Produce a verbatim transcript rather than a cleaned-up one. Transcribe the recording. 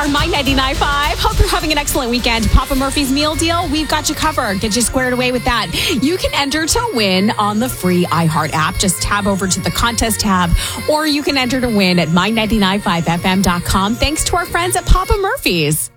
our My ninety-nine point five. Hope you're having an excellent weekend. Papa Murphy's Meal Deal, we've got you covered. Get you squared away with that. You can enter to win on the free iHeart app. Just tab over to the contest tab, or you can enter to win at my ninety-nine point five f m dot com. Thanks to our friends at Papa Murphy's.